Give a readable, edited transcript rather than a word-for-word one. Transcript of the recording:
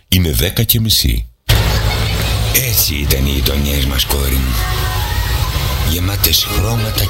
Είναι 10:30. Έτσι ήταν οι γειτονιές μας, κόρη μου. Γεμάτες χρώματα